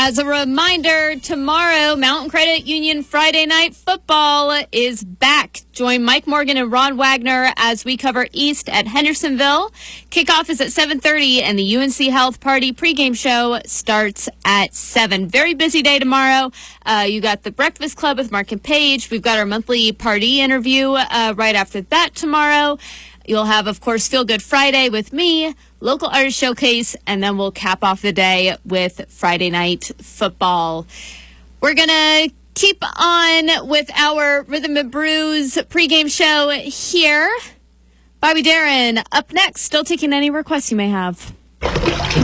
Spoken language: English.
As a reminder, tomorrow, Mountain Credit Union Friday Night Football is back. Join Mike Morgan and Ron Wagner as we cover East at Hendersonville. Kickoff is at 7:30, and the UNC Health Party pregame show starts at 7. Very busy day tomorrow. You got the Breakfast Club with Mark and Paige. We've got our monthly party interview right after that tomorrow. You'll have, of course, Feel Good Friday with me, local artist showcase, and then we'll cap off the day with Friday Night Football. We're going to keep on with our Rhythm and Brews pregame show here. Bobby Darin up next, still taking any requests you may have.